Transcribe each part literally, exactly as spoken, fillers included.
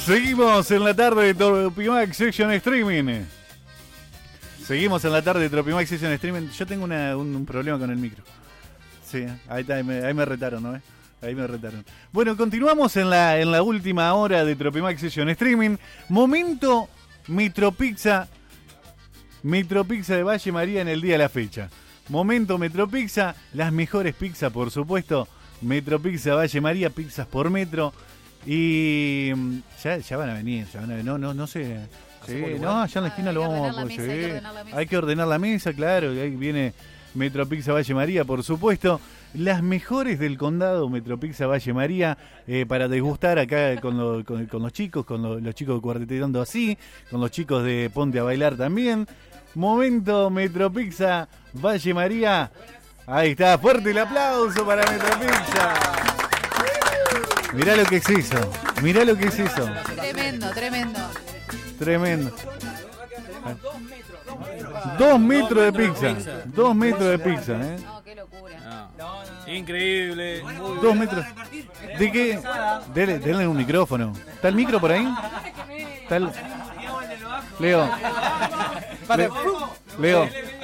Seguimos en la tarde de Tropimax Session Streaming. Seguimos en la tarde de Tropimax Session Streaming. Yo tengo una, un, un problema con el micro. Sí, ahí, está, ahí, me, ahí me retaron, ¿no? Ahí me retaron. Bueno, continuamos en la, en la última hora de Tropimax Session Streaming. Momento Metropizza. Metropizza de Valle María en el día de la fecha. Momento Metropizza. Las mejores pizzas, por supuesto. Metropizza Valle María, pizzas por metro. Y ya, ya van a venir, ya van a venir. No, no, no sé. Sí, no, allá en la esquina lo vamos a conseguir. Hay que ordenar la mesa, claro. Ahí viene Metropizza Valle María, por supuesto. Las mejores del condado, Metropizza Valle María, eh, para degustar acá con, lo, con, con los chicos, con lo, los chicos de Cuarteteando Así, con los chicos de Ponte a Bailar también. Momento Metropizza Valle María. Ahí está, fuerte el aplauso para Metropizza. Mirá lo que es eso, mirá lo que es eso. Tremendo, tremendo. Tremendo. Dos metros de pizza, dos metros de pizza, ¿eh? No, qué locura. No. Increíble. Dos metros. ¿De qué? Dele, denle un micrófono. ¿Está el micro por ahí? ¿Está el... Leo. Le... Leo.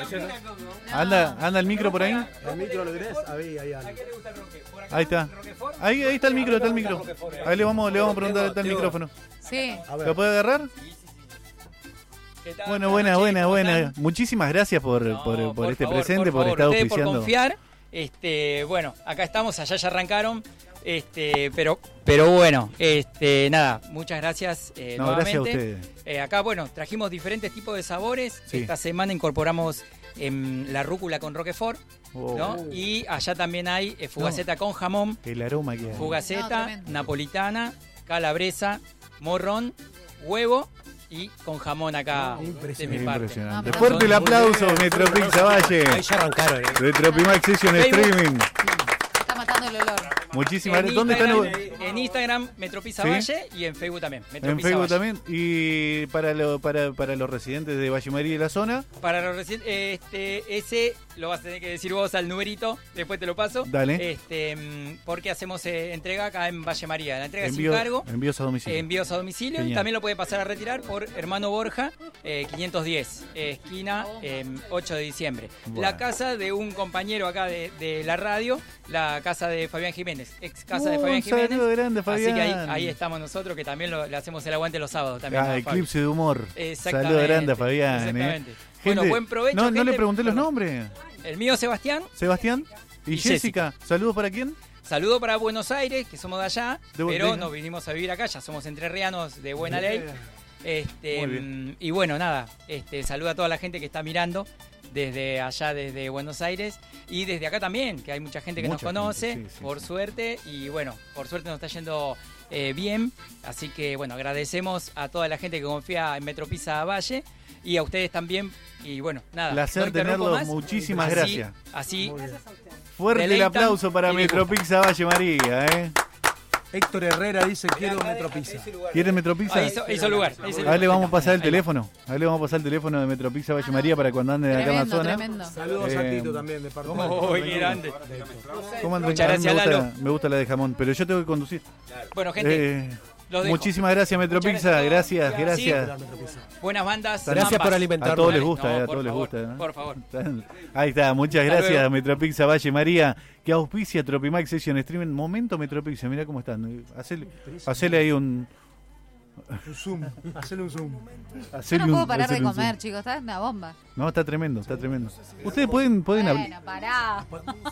¿Anda, ¿Anda el micro por ahí? ¿El micro lo tenés? Ahí, ahí, ahí. Ahí está. Ahí, ahí está el micro, está el micro. Ahí le vamos, le vamos a preguntar, está el micrófono. Sí. ¿Lo puede agarrar? Bueno, buena, buena, buena. Muchísimas gracias por, No, por, por, por este favor, presente, por, por, estar favor, auspiciando. por confiar. Este, bueno, acá estamos, allá ya arrancaron. Este, pero, pero bueno, este, nada, muchas gracias eh, No, nuevamente. gracias a ustedes. Eh, acá, bueno, trajimos diferentes tipos de sabores. Sí. Esta semana incorporamos em, la rúcula con Roquefort, Oh. ¿no? Y allá también hay eh, fugaceta No. con jamón, El aroma que hay. fugaceta, No, tremendo. napolitana, calabresa, morrón, huevo y con jamón acá de Impresionante. mi parte. Impresionante. No, Fuerte el Muy aplauso, bien. Metropizza Valle. Ahí ya arrancaron, ¿eh? De Tropimax Session Facebook. Streaming. Está matando el olor. Muchísimas En gracias. ¿Dónde están? Instagram, los- En Instagram, Metropizza ¿Sí? Valle, y en Facebook también. En Metropizza Facebook Valle. también. Y para, lo, para, para los residentes de Valle María y la zona, Para los reci- este, ese lo vas a tener que decir vos al numerito, después te lo paso. Dale. Este, mm, porque hacemos eh, entrega acá en Valle María. La entrega envío, sin cargo, envíos a domicilio. envíos a domicilio. Genial. Y también lo puede pasar a retirar por Hermano Borja, eh, quinientos diez, eh, esquina eh, ocho de diciembre. Bueno. La casa de un compañero acá de, de la radio, la casa de Fabián Jiménez, ex casa de Uh, Fabián un saludo Jiménez. grande, Fabián. Así que ahí, ahí estamos nosotros, que también lo- le hacemos el aguante los sábados también. Ah, ¿no, Fabi? eclipse de humor. Exactamente. Saludo grande a Fabián. Exactamente. ¿eh? Bueno, Gente, buen provecho, No, no le gente. pregunté los Perdón. nombres. El mío, Sebastián. Sebastián y, Y Jessica. ¿Saludos para quién? Saludo para Buenos Aires, que somos de allá, De Bu- pero de- nos vinimos a vivir acá, ya somos entrerrianos de buena ley. Este, Muy bien. mm, y bueno, nada, este, saludo a toda la gente que está mirando desde allá, desde Buenos Aires, y desde acá también, que hay mucha gente que Mucha nos conoce, gente, sí, sí, por sí. suerte, y bueno, por suerte nos está yendo eh, bien, así que bueno, agradecemos a toda la gente que confía en Metropizza Valle, y a ustedes también, y bueno, nada. Placer no interrumpo tenerlos, más. muchísimas Así- gracias. Así, Fuerte el Deleitan aplauso para y disfrutan. Metropizza Valle María, ¿eh? Héctor Herrera dice quiero Metropizza. ¿Quieren Metropizza? ahí hizo, hizo lugar. ahí hizo Ahí lugar. le vamos a pasar el Ahí va. teléfono. Ahí le vamos a pasar el teléfono de Metropizza Valle María para cuando anden acá en la Tremendo, zona. tremendo. Saludos Eh, a Tito también de parte ¿cómo? Uy, qué grande. ¿Cómo andan? Muchas A mí gracias, me Lalo. gusta, me gusta la de jamón, pero yo tengo que conducir. Bueno, gente, Eh, los dejo. muchísimas gracias, Metropizza. Muchas Gracias, gracias. gracias. buenas bandas. Gracias Mambas. por alimentarnos. A todos les Dale. gusta, No, eh, a por todos les favor, gusta. ¿no? Por favor. Ahí está, muchas Hasta gracias, luego. Metropizza Valle María, que auspicia Tropimax Session Streaming. Momento Metropizza, mira cómo están. Hacele, hacele ahí un. Un zoom, hacele un zoom. Yo hacele no puedo un- parar de hacele un comer, zoom. chicos. Está una bomba. No, está tremendo, está tremendo. Ustedes pueden, pueden, habl- Bueno, pará.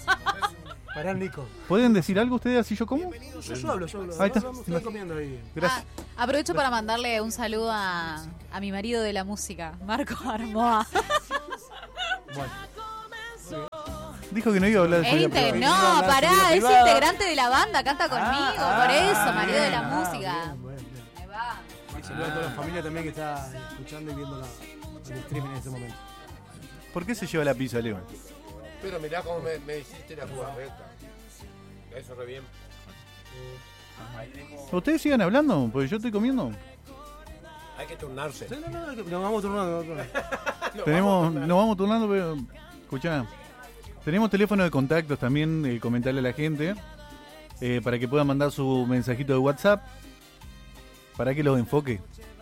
Pará, Nico. ¿pueden decir algo ustedes así yo como? Yo, yo hablo, yo hablo. Ahí está. No, no, estoy comiendo ahí. Gracias. Ah, aprovecho para mandarle un saludo a, a mi marido de la música, Marco Armoa. Dijo que no iba a hablar de Es su vida inte- privada. no, privada, pará, vida es privada. integrante de la banda, canta conmigo, por eso, marido de la Ah, música. bien, bien, bien. Ahí va. Y saludos a toda la familia también que está escuchando y viendo la, el streaming en este momento. ¿Por qué se lleva la pizza, Leo? Pero mirá cómo me, me hiciste la jugarreta. Eso re bien. ¿Ustedes sigan hablando? Porque yo estoy comiendo. Hay que turnarse. No, no, no, nos vamos turnando. nos vamos turnando. Tenemos, nos vamos turnando, pero escuchá, tenemos teléfono de contactos también, eh, comentarle a la gente, eh, para que puedan mandar su mensajito de WhatsApp. ¿Para que los enfoque?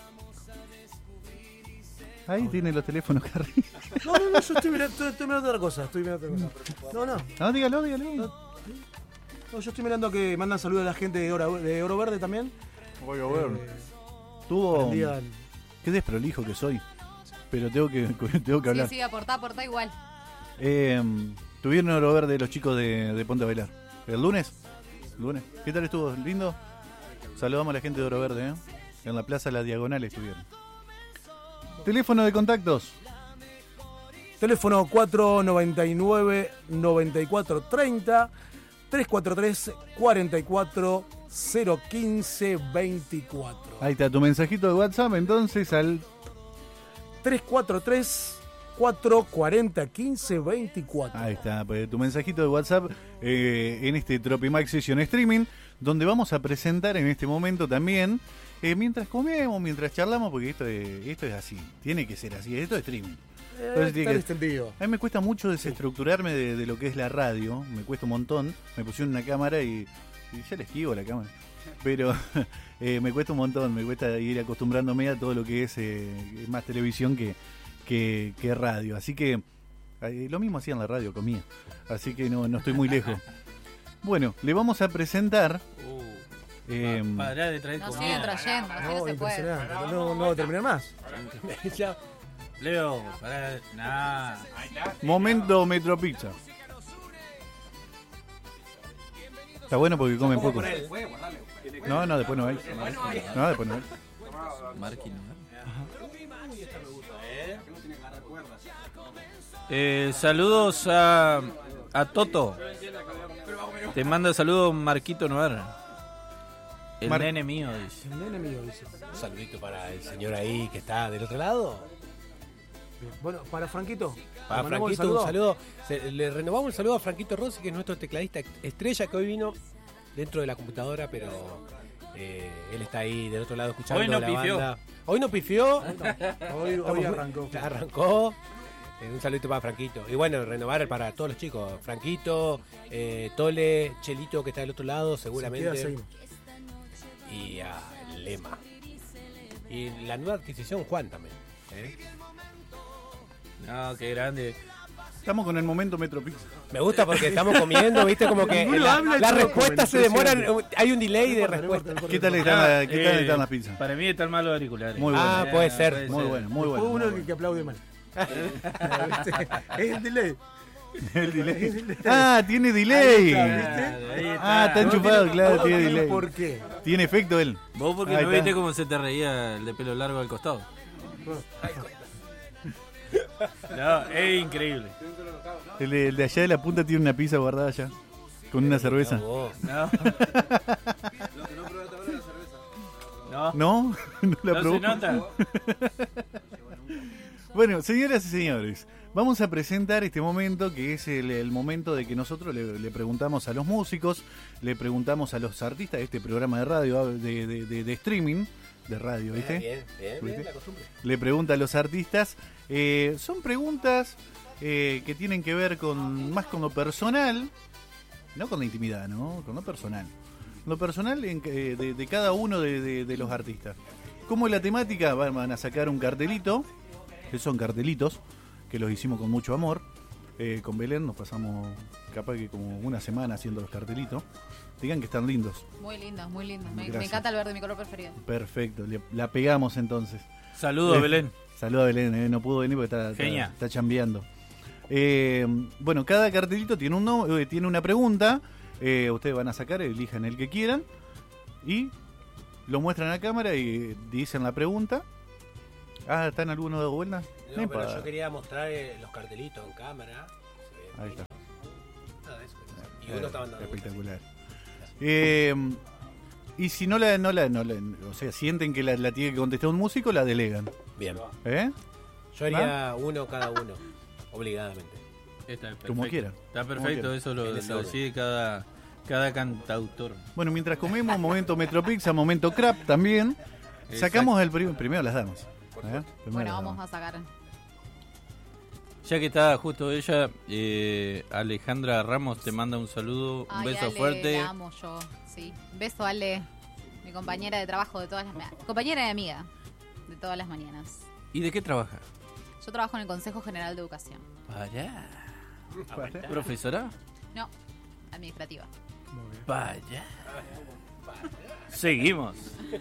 Ahí tiene los teléfonos acá arriba. No, no, no, yo estoy mirando, estoy, estoy mirando otra cosa. Estoy mirando otra cosa. No, no. No, dígalo, dígalo. No, no, yo estoy mirando que mandan saludos a la gente de Oro, de Oro Verde también. Voy a ver. Eh, Tuvo... prendían- Qué desprolijo que soy. Pero tengo que, tengo que hablar. Sí, sí, aportá, aportá igual. Eh, tuvieron Oro Verde los chicos de, de Ponte a Bailar. ¿El lunes? ¿Lunes? ¿Qué tal estuvo? ¿Lindo? Saludamos a la gente de Oro Verde, ¿eh? En la Plaza La Diagonal estuvieron. Teléfono de contactos. Teléfono cuatro noventa y nueve, noventa y cuatro treinta, tres cuatro tres, cuarenta y cuatro, cero quince, veinticuatro. Ahí está tu mensajito de WhatsApp, entonces al... tres cuatro tres, cuatro cuarenta, quince, veinticuatro. Ahí está, pues, tu mensajito de WhatsApp eh, en este Tropimax Session Streaming, donde vamos a presentar en este momento también, eh, mientras comemos, mientras charlamos, porque esto es, esto es así, tiene que ser así, esto es streaming. Eh, Entonces tiene está que- extendido. A mí me cuesta mucho desestructurarme de, de lo que es la radio, me cuesta un montón, me pusieron una cámara y, y ya le esquivo la cámara, pero eh, me cuesta un montón, me cuesta ir acostumbrándome a todo lo que es eh, más televisión que, que, que radio, así que eh, lo mismo hacía en la radio, comía, así que no, no estoy muy lejos. Bueno, le vamos a presentar... eh, Pará de traer No comida. siguen trayendo, así no, No, se puede. impresionante. No, no va a terminar más. Ya. Leo, pará. Nah. momento Metro Pizza. Está bueno porque comen poco. No, no, después no hay. No, después no hay. Eh, saludos a, a Toto. Te manda saludos Marquito Noer. El Mar- nene mío, dice. El nene mío dice. Un saludito para el señor ahí que está del otro lado. Bien. Bueno, para Franquito. Para le mandamos el Franquito, un saludo. Se- le renovamos el saludo a Franquito Rossi, que es nuestro tecladista estrella, que hoy vino dentro de la computadora, pero eh, él está ahí del otro lado escuchando Hoy no la pifió. banda. Hoy no pifió. Hoy, hoy arrancó. Ya arrancó. Eh, un saludito para Franquito. Y bueno, renovar para todos los chicos. Franquito, eh, Tole, Chelito, que está del otro lado, Se seguramente. queda, seguimos. Y a Lema. Y la nueva adquisición, Juan también. ¿eh? No, qué grande. Estamos con el momento Metro Pizza. Me gusta porque estamos comiendo, viste, como que Ninguno la- habla y las todos respuestas se comen, demoran, hay un delay de No importa, no respuesta. importa, no ¿Qué importa. tal están, Ah, la- ¿qué tal eh, están las pizzas? Para mí están mal los auriculares. Muy bueno. Ah, puede ser. puede Muy bueno, muy bueno. Fue uno muy que, bueno. que aplaude mal. Es el delay. El delay. Ah, tiene delay. Ahí está, ¿viste? Ahí Ah, está No enchufado, tiene- claro, no tiene tiene delay. ¿Por qué? Tiene efecto él. Vos porque Ahí no está. viste cómo se te reía el de pelo largo al costado. No, es increíble. El de, el de allá de la punta tiene una pizza guardada allá. Con una cerveza. Vos. No. No, ¿No? ¿No la no probó? se nota. Bueno, señoras y señores, vamos a presentar este momento que es el, el momento de que nosotros le, le preguntamos a los músicos, le preguntamos a los artistas de este programa de radio, de, de, de- de streaming, de radio, ¿viste? Bien, bien, bien, ¿Viste? la costumbre. Le pregunta a los artistas. eh, son preguntas eh, que tienen que ver con más con lo personal, no con la intimidad, ¿no? Con lo personal. Lo personal en que- de, de cada uno de, de- de los artistas. Como la temática, van van a sacar un cartelito, que son cartelitos, que los hicimos con mucho amor. Eh, con Belén nos pasamos capaz que como una semana haciendo los cartelitos. Digan que están lindos. Muy lindo, muy lindo. Me, Gracias. me encanta el verde, mi color preferido. Perfecto, le- la pegamos entonces. Saludos, Eh, Belén. Saludos a Belén, eh, no pudo venir porque está, está, Genia. está chambeando. Eh, bueno, cada cartelito tiene, un no- eh, tiene una pregunta. Eh, ustedes van a sacar, elijan el que quieran. Y lo muestran a la cámara y dicen la pregunta. Ah, ¿están algunos de vuelta? No, No pero importa. yo quería mostrar eh, los cartelitos en cámara. Se ve Ahí está. nada de eso. Y uno estaba dando vueltas. Espectacular. Eh, y si no la, no la, no la- o sea, sienten que la, la tiene que contestar un músico, la delegan. Bien. ¿Eh? Yo haría uno cada uno, obligadamente. Está perfecto. Como quiera. Está Como perfecto, quiera. eso lo, En ese lo orden. decide cada, cada cantautor. Bueno, mientras comemos, momento Metropizza, momento Crap también. Sacamos el prim- primero las damas. ¿eh? Primero Bueno, las vamos damas. a sacar. Ya que está justo ella, eh, Alejandra Ramos te manda un saludo, un Ay, beso Ale, fuerte. la amo yo. Sí. Beso, Ale. Mi compañera de trabajo de todas las mañanas. Compañera y amiga de todas las mañanas. ¿Y de qué trabaja? Yo trabajo en el Consejo General de Educación. Vaya. ¿Profesora? No, administrativa. Vaya. Seguimos.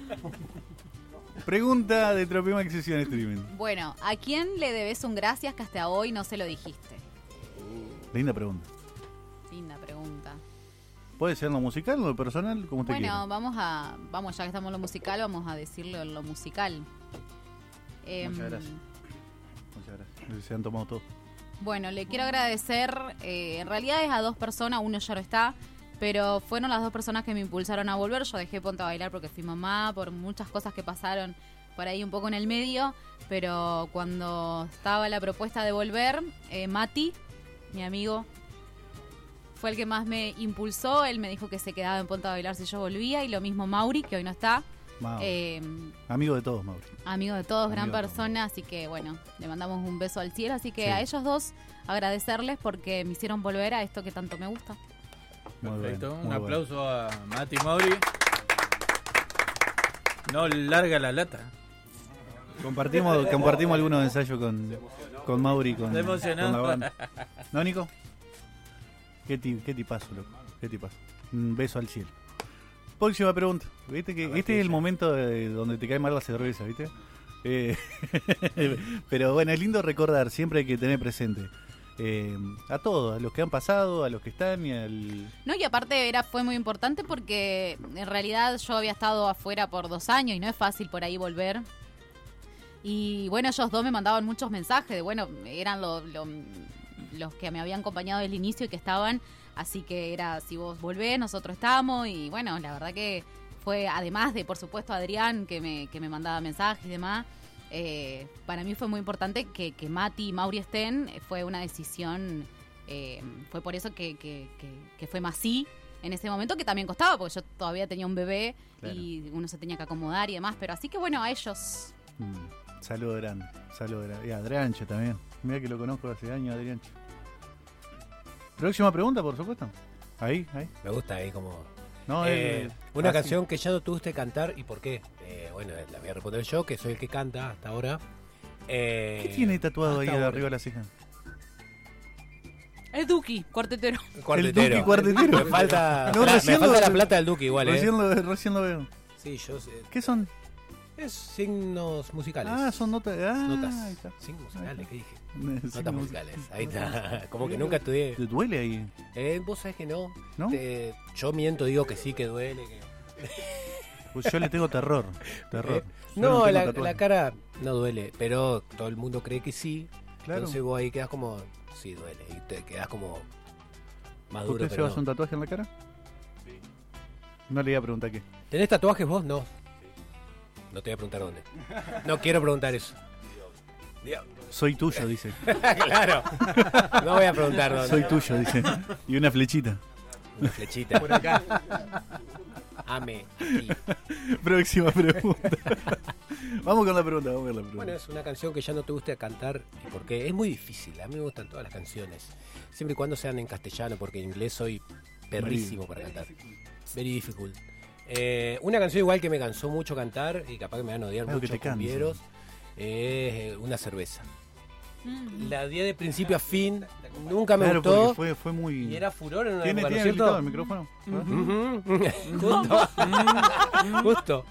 Pregunta de Tropimax Sesión Streaming. Bueno, ¿a quién le debes un gracias que hasta hoy no se lo dijiste? Linda pregunta. Linda pregunta. ¿Puede ser en lo musical o en lo personal? Como usted Bueno, quiera. vamos a, vamos, ya que estamos en lo musical, vamos a decirlo en lo musical. Em, Muchas gracias. Muchas gracias. Se han tomado todo. Bueno, le quiero agradecer, eh, en realidad es a dos personas, uno ya no está, pero fueron las dos personas que me impulsaron a volver. Yo dejé Ponte a Bailar porque fui mamá, por muchas cosas que pasaron por ahí un poco en el medio, pero cuando estaba la propuesta de volver, eh, Mati, mi amigo, fue el que más me impulsó. Él me dijo que se quedaba en Ponte a Bailar si yo volvía, y lo mismo Mauri, que hoy no está. Mauri. Eh, Amigo de todos, Mauri. Amigo de todos, Amigo gran de todos. persona, así que bueno, le mandamos un beso al cielo. Así que Sí. a ellos dos agradecerles porque me hicieron volver a esto que tanto me gusta. Muy Perfecto. bueno, Un muy aplauso a Mati Mauri. No larga la lata. bueno. Compartimos, compartimos algunos ensayos con, con Mauri, con, Se emocionó. con la banda. ¿No, Nico? ¿Qué, ti- qué tipazo, loco? ¿Qué tipazo? Un beso al cielo. Próxima pregunta. Viste que este es el momento de- donde te cae mal la cerveza, ¿viste? Eh, pero bueno, es lindo recordar, siempre hay que tener presente. Eh, a todos, a los que han pasado, a los que están y al... No, y aparte era fue muy importante porque en realidad yo había estado afuera por dos años y no es fácil por ahí volver. Y bueno, ellos dos me mandaban muchos mensajes de, bueno, eran lo- lo- los que me habían acompañado desde el inicio y que estaban, así que era, si vos volvés, nosotros estamos. Y bueno, la verdad que fue, además de, por supuesto, Adrián, que me, que me mandaba mensajes y demás, eh, para mí fue muy importante que, que Mati y Mauri estén. Fue una decisión, eh, fue por eso que, que, que, que fue más sí en ese momento, que también costaba, porque yo todavía tenía un bebé. Claro. Y uno se tenía que acomodar y demás, pero así que bueno, a ellos. Mm, saludo grande, saludo grande. Y a Adrianche también. Mira que lo conozco hace años, Adrianche. Próxima pregunta, por supuesto. Ahí, ahí. Me gusta ahí como... No, Eh, eh, una ah, sí. canción que ya no tuviste cantar, ¿y por qué? Eh, bueno, la voy a responder yo, que soy el que canta hasta ahora. Eh, ¿Qué tiene tatuado ahí hasta ahora. arriba de la ceja? Es Duki, cuartetero. Cuartetero. El Duki cuartetero. Me falta, No, pla- recién me falta lo- la plata del Duki igual, Recién ¿eh? lo, recién lo veo. Sí, yo sé. ¿Qué son? Es signos musicales. Ah, son notas. Ah, Notas. ahí está. Signos musicales, ¿qué dije? Sí, Notas no- musicales. Ahí está. Como que nunca estudié. ¿Te duele ahí? Eh, vos sabés que no. ¿No? Te- yo miento, digo que sí, que duele. Que... Pues yo le tengo terror. Terror. Eh, Yo no, tengo la, tatuaje. la cara no duele, pero todo el mundo cree que sí. Claro. Entonces vos ahí quedás como, sí, duele. Y te quedás como más duro. ¿Usted Pero llevas no. un tatuaje en la cara? No le iba a preguntar qué. ¿Tenés tatuajes vos? No. No te voy a preguntar dónde. No quiero preguntar eso. Dios. Soy tuyo, dice. Claro. No voy a preguntar dónde. Soy tuyo, dice. Y una flechita. Una flechita. Por acá. Ame. Aquí. Próxima pregunta. Vamos con la pregunta, vamos con la pregunta. Bueno, es una canción que ya no te gusta cantar y porque es muy difícil. A mí me gustan todas las canciones, siempre y cuando sean en castellano, porque en inglés soy perrísimo para cantar. Very difficult. Eh, una canción igual que me cansó mucho cantar y capaz que me van a odiar Algo que muchos te canse. cumbieros, es eh, Una cerveza. Mm. La di de principio a fin, nunca me Claro, gustó porque fue, fue muy... y era furor en una ¿Tiene, época, ¿no tiene es cierto? habilitado el micrófono? Ujú. Justo.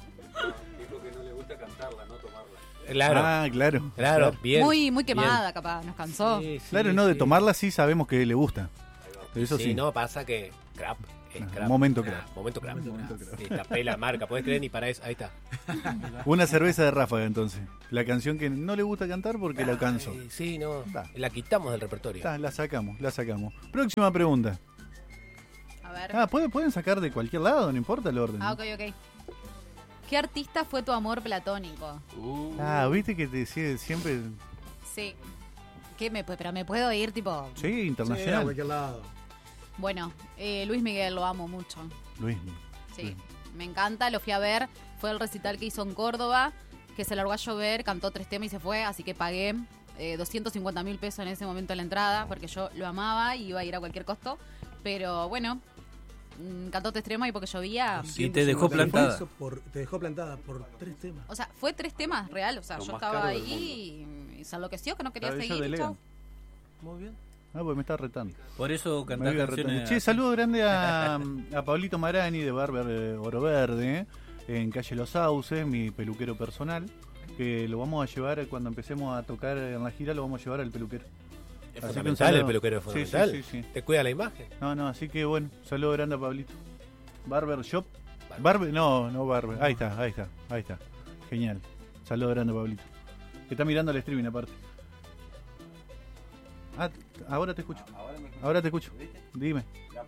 Claro, Ah, claro. claro, bien. Muy, muy quemada, capaz, nos cansó. Sí, sí, Claro, no, de sí. tomarla sí sabemos que le gusta. Eso sí. Sí, no, pasa que crap, es Ah, crap. momento Ah, crap. momento crap. Momento crap. Sí, tapé la marca, ¿podés creer? Ni para eso, ahí está. Una cerveza de Ráfaga, entonces. La canción que no le gusta cantar porque la canso. Ay, sí, no, Da. la quitamos del repertorio. Está, la sacamos, la sacamos. Próxima pregunta. A ver. Ah, ¿pueden, pueden sacar de cualquier lado, no importa el orden. Ah, ok, ok. ¿Qué artista fue tu amor platónico? Ah, viste que te decía siempre. Sí. ¿Qué me, pero me puedo ir, tipo. Sí, internacional. lado. Bueno, eh, Luis Miguel lo amo mucho. Luis. Sí, Bien. me encanta, lo fui a ver. Fue el recital que hizo en Córdoba, que se largó a llover, cantó tres temas y se fue, así que pagué eh, doscientos cincuenta mil pesos en ese momento en la entrada, porque yo lo amaba y iba a ir a cualquier costo. Pero bueno, mm, cantó Te Extrema y porque llovía. Y te dejó plantada. Por, te dejó plantada por tres temas. O sea, fue tres temas real. O sea, Lo yo más estaba caro del ahí y, y se enloqueció que no quería Claro, ellos seguir. y delegan. chau. Muy bien. Ah, pues me está retando. Por eso Me cantás voy a canciones. retar. Che, saludo grande a, a Pablito Marani de Barber eh, Oro Verde, en calle Los Sauces, mi peluquero personal, que lo vamos a llevar cuando empecemos a tocar en la gira, lo vamos a llevar al peluquero. Es Así que un fundamental, saludo. el peluquero es Sí, sí, fundamental. sí, sí. Te cuida la imagen. No, no, así que bueno, saludo grande a Pablito. Barber Shop. Barber, no, no Barber. Ahí está, ahí está, ahí está. Genial. Saludo grande a Pablito. Que está mirando el streaming aparte. Ah, ahora te escucho. Ahora te escucho. Dime.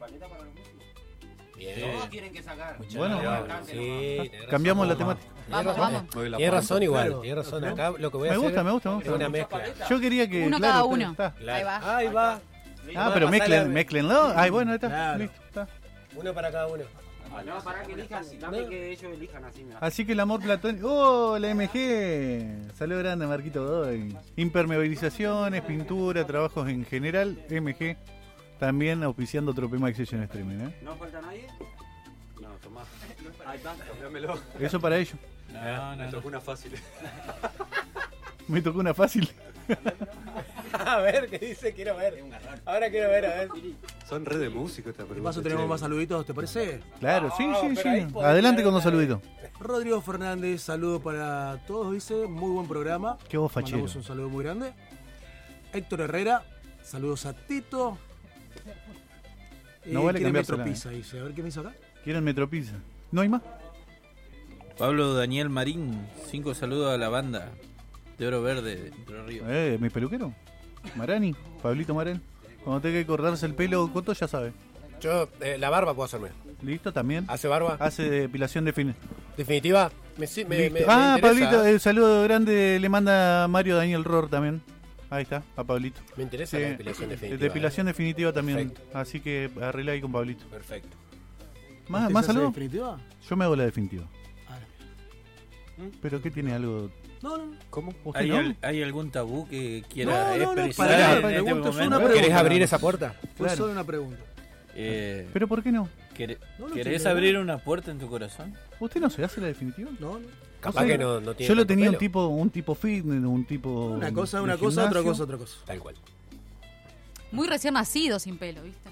Bien. Todos tienen que sacar. Muchas Bueno, gracias. Sí, tenés Cambiamos la razón. temática. Vamos, vamos. Tienes razón igual, Claro. tienes razón. Acá lo que voy a Me hacer gusta, me gusta, me es gusta. una mezcla. Yo quería que. Uno claro, cada está- uno. está. Ahí va. Ahí va. Ah, pero mezclen, mezclenlo. Ay, bueno, está. Claro. Listo, está. Uno para cada uno. No, para que elijan. Dame que ellos elijan así, mira. Así que el amor platónico. ¡Oh, la M G! Saludo grande, Marquito Godoy. Impermeabilizaciones, pintura, trabajos en general. M G. También auspiciando Tropemax Session Streaming, ¿eh? ¿No falta nadie? No, tomá. Ahí está, dámelo. Eso para ellos. No, no, Me no. tocó una fácil. Me tocó una fácil. A ver, ¿qué dice? Quiero ver. Ahora quiero ver, a ver. Son red de música esta De pregunta. paso tenemos más saluditos, ¿te parece? Claro, sí, No, sí, pero ahí sí. podés Adelante tirar con los una- saluditos. Rodrigo Fernández, saludo para todos, dice. Muy buen programa. Qué voz fachero. Mandamos un saludo muy grande. Héctor Herrera, saludos a Tito. No vale quiere cambiársela, Metro Pizza, dice. A ver qué me hizo acá. ¿Quieren Metropizza? ¿No hay más? Pablo Daniel Marín, cinco saludos a la banda de Oro Verde de Entre Ríos. Eh, mi peluquero. Marani, Pablito Marani. Cuando tenga que cortarse el pelo, Coto ya sabe. Yo, eh, la barba puedo hacerme. ¿Listo? También. ¿Hace barba? Hace depilación definitiva. ¿Definitiva? Me, sí, me, me- Ah, me interesa. Pablito, el saludo grande le manda Mario Daniel Ror también. Ahí está, a Pablito. Me interesa Sí, la depilación definitiva. Depilación definitiva también. Perfecto. Así que arregla ahí con Pablito. Perfecto. ¿Más, ¿Usted más se hace saludos? definitiva? Yo me hago la definitiva. Ah, ¿Pero qué tiene algo? no, no, no. ¿Cómo? ¿Usted ¿Hay, no? al- ¿Hay algún tabú que quiera No, no, no, expresar para nada, en este pregunta, fue momento? una pregunta. ¿Querés abrir esa puerta? Fue Claro. solo una pregunta. Eh, ¿Pero por qué no? ¿quere- No, no ¿Querés tiene abrir nada. una puerta en tu corazón? ¿Usted no se hace la definitiva? No, no. Capaz sé. que no, no tiene Yo lo tanto tenía un pelo. tipo, un tipo fitness, un tipo. Una cosa, de una cosa, otra gimnasio. cosa, otra cosa. Tal cual. Muy recién nacido sin pelo, ¿viste?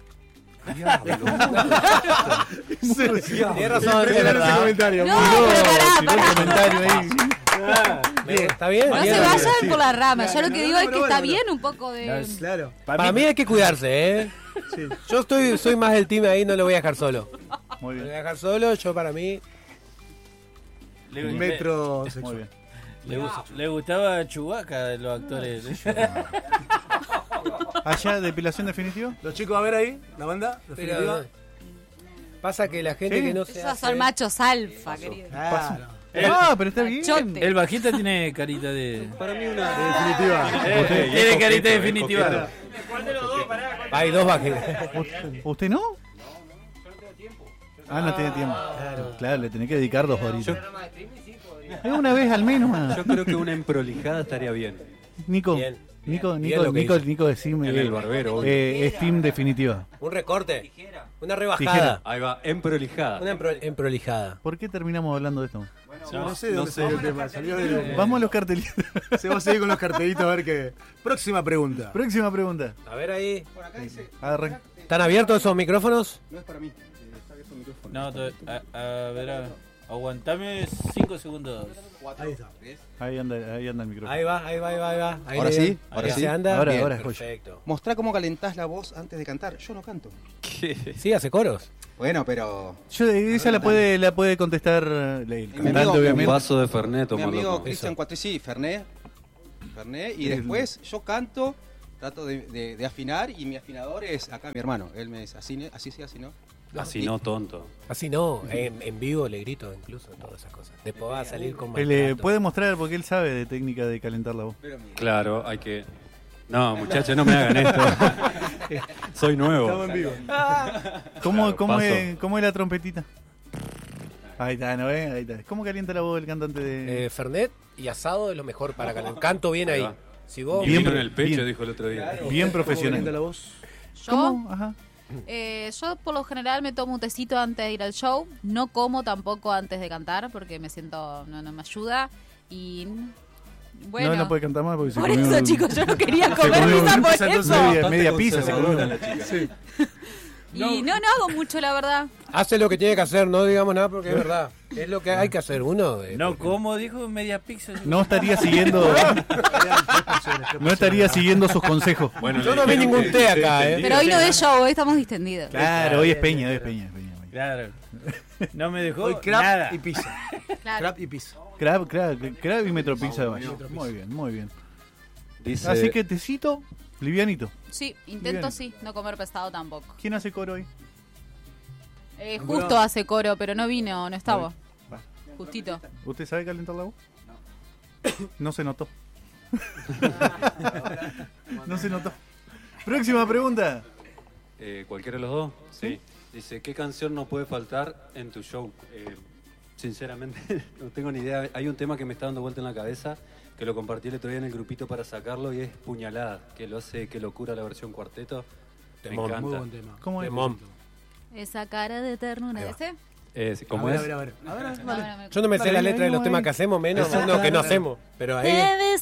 Tienes razón, es Ese verdad. comentario. No, muy pero bien. pará, Tiró el pará. comentario ahí. Bien, ¿está bien? No Bien. se vayan por la rama. Yo lo que no, digo no, es pero que bueno, está bueno. bien un poco de. Claro. Para mí hay que cuidarse, ¿eh? Sí. Yo estoy, soy más del team ahí, no lo voy a dejar solo. Muy No lo voy a bien. dejar solo, yo para mí... Le, Un metro Muy sexual. bien. le, gu- le gustaba Chewbacca de los actores de ellos. ¿Allá depilación definitiva? Los chicos, a ver ahí, la banda. definitiva. Pero, pasa que la gente Sí. que no se Esos hace... son machos alfa, querido. Claro. Ah, pero está bien. Machote. El bajista tiene carita de... Para mí una. Definitiva. Eh, tiene carita definitiva. Hay dos bajes. ¿Usted- ¿Usted no? Ah, no tiene tiempo. Claro, le tenés que dedicar dos horitas. Es una vez al menos. man. Yo creo que una emprolijada estaría bien. Nico, Bien. Nico, Bien Nico, lo que Nico, hizo. Nico, decime. En el barbero, obvio. Eh, es team definitiva. Un recorte. Una rebajada. Tijera. Ahí va, emprolijada. Una empro- emprolijada. ¿Por qué terminamos hablando de esto? No sé de dónde salió el tema. Salió de... Vamos a los cartelitos. Se va a seguir con los cartelitos a ver qué. Próxima pregunta. Próxima pregunta. A ver ahí. Agarre. ¿Están abiertos esos micrófonos? No es para mí. Está abierto el micrófono. No, to- a, a ver, a- aguantame cinco segundos. Ahí está. Ahí anda, ahí anda el micrófono. Ahí va, ahí va, ahí va, ahí va. Ahí Ahora le- sí, ahí ahora se sí. anda. Ahora, Bien, ahora es joya. perfecto. Mostrá cómo calentás la voz antes de cantar. Yo no canto. Sí, hace coros. Bueno, pero Yo, esa la puede, la puede contestar eh, el cantante, amigo- Un obviamente. vaso de Fernet, mi toma amigo loco. Cristian Cuatri, sí, Fernet. Fernet. Y después yo canto, trato de, de- de afinar y mi afinador es acá mi hermano. Él me dice, así, ne- así sí, así no. Así no, tonto. Así no, en, en vivo le grito incluso todas esas cosas. Después va a salir con Él eh, maltrato. puede mostrar porque él sabe de técnica de calentar la voz. Claro, hay que. No, muchachos, no me hagan esto. Soy nuevo. Estamos en vivo. ¿Cómo, Claro, cómo, paso. es, ¿Cómo es la trompetita? Ahí está, ¿no ves? Ahí está. ¿Cómo calienta la voz el cantante de...? Eh, Fernet y asado es lo mejor para calentar. Canto bien Ahí ahí. va. Si vos... Y Bien, vino en el pecho, bien. dijo el otro día. Bien ¿Cómo profesional. calienta la voz? Yo, ¿Cómo? Ajá. Eh, yo por lo general me tomo un tecito antes de ir al show. No como tampoco antes de cantar porque me siento, no, no me ayuda. Y bueno, No, no puede cantar más porque se por comió eso, un- chicos, yo no quería se comer comió pizza un- por entonces eso. Media, media pizza se comió. conservadora la chica. Sí. Y no, no hago mucho, la verdad. Hace lo que tiene que hacer, no digamos nada porque es verdad. Es lo que hay que hacer uno. eh, No, porque- ¿cómo dijo? Media pizza. No estaría siguiendo. No estaría siguiendo sus consejos. Bueno, Yo le no vi dijeron ningún que- té que acá, te ¿eh? Pero hoy no es show, hoy estamos distendidos. Claro, hoy es Peña, hoy es Peña. es Peña, Peña. Claro. No me dejó Hoy crab nada. y pizza. Claro. Crab y pizza. Crab, crab, crab y Metropizza de Valle. Muy bien, muy bien. Dice, Así que tecito, livianito. Sí, intento Bien. sí, no comer pesado tampoco. ¿Quién hace coro hoy? Eh, justo hace coro, pero no vino, no estaba. Va. Justito. ¿Usted sabe calentar la voz? No se notó. No se notó. Próxima pregunta. eh, ¿cualquiera de los dos? Sí. Dice, ¿qué canción no puede faltar en tu show? Eh, sinceramente, no tengo ni idea. Hay un tema que me está dando vuelta en la cabeza, que lo compartí el otro día en el grupito para sacarlo, y es Puñalada, que lo hace Qué Locura la versión cuarteto. Me Temón, encanta. Muy buen tema. ¿Cómo es? Temón. Esa cara de ternura. ¿Ese? Eh, ¿Cómo a ver, es? a ver, a ver. A ver, No, vale. no me- Yo no me sé Dale, la letra de ahí, los ahí. temas que hacemos, menos uno que no hacemos. Pero ahí. Debes